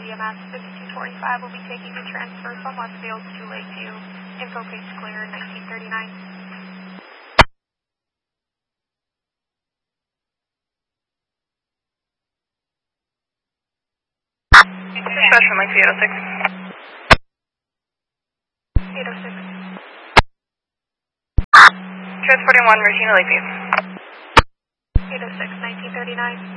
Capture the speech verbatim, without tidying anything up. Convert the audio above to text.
D M S fifty-two forty-five will be taking the transfer from Westfield to Lakeview. Info page clear, nineteen thirty-nine. Dispatch from Lakeview eight oh six. eight oh six. Transporting one routine to Lakeview. eight oh six, nineteen thirty-nine.